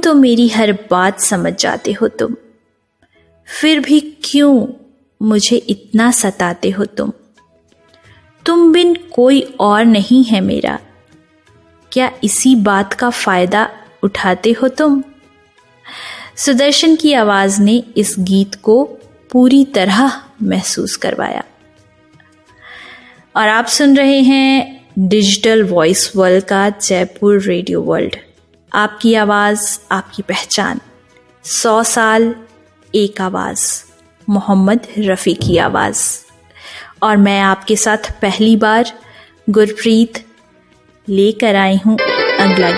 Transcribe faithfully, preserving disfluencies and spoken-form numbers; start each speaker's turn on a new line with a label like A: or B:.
A: तो मेरी हर बात समझ जाते हो तुम, फिर भी क्यों मुझे इतना सताते हो तुम। तुम बिन कोई और नहीं है मेरा, क्या इसी बात का फायदा उठाते हो तुम। सुदर्शन की आवाज ने इस गीत को पूरी तरह महसूस करवाया। और आप सुन रहे हैं डिजिटल वॉइस वर्ल्ड का जयपुर रेडियो वर्ल्ड। आपकी आवाज, आपकी पहचान, सौ साल एक आवाज, मोहम्मद रफ़ी की आवाज। और मैं आपके साथ पहली बार गुरप्रीत लेकर आई हूं अगला